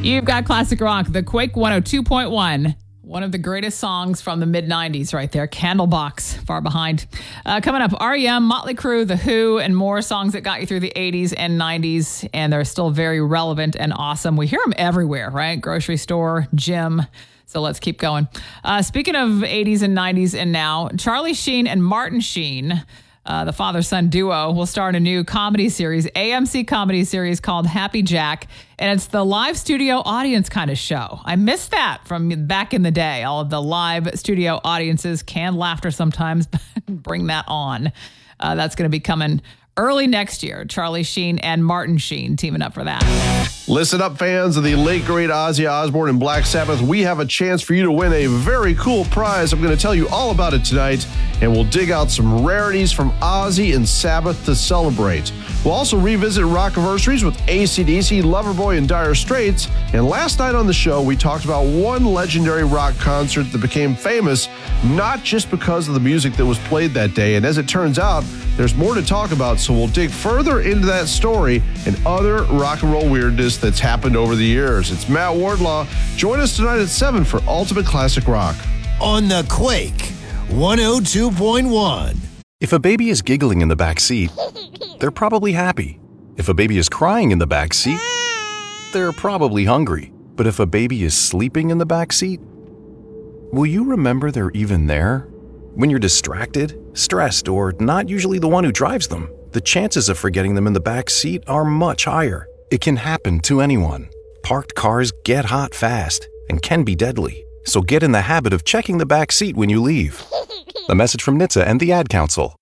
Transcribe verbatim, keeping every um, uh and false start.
You've got Classic Rock, the Quake one oh two point one. One of the greatest songs from the mid nineties right there. Candlebox, far behind. Uh, coming up, R E M, Motley Crue, The Who, and more songs that got you through the eighties and nineties, and they're still very relevant and awesome. We hear them everywhere, right? Grocery store, gym. So let's keep going. Uh, speaking of eighties and nineties and now, Charlie Sheen and Martin Sheen, Uh, the father-son duo, will star in a new comedy series, A M C comedy series called Happy Jack, and it's the live studio audience kind of show. I missed that from back in the day. All of the live studio audiences, canned laughter sometimes, bring that on. Uh, that's going to be coming early next year. Charlie Sheen and Martin Sheen teaming up for that. Listen up, fans of the late great Ozzy Osbourne and Black Sabbath. We have a chance for you to win a very cool prize. I'm going to tell you all about it tonight, and we'll dig out some rarities from Ozzy and Sabbath to celebrate. We'll also revisit Rockiversaries with A C D C, Loverboy, and Dire Straits. And last night on the show, we talked about one legendary rock concert that became famous, not just because of the music that was played that day. And as it turns out, there's more to talk about, so we'll dig further into that story and other rock and roll weirdness that's happened over the years. It's Matt Wardlaw. Join us tonight at seven for Ultimate Classic Rock. On the Quake one oh two point one. If a baby is giggling in the back seat, they're probably happy. If a baby is crying in the back seat, they're probably hungry. But if a baby is sleeping in the back seat, will you remember they're even there? When you're distracted, stressed, or not usually the one who drives them, the chances of forgetting them in the back seat are much higher. It can happen to anyone. Parked cars get hot fast and can be deadly. So get in the habit of checking the back seat when you leave. A message from N H T S A and the Ad Council.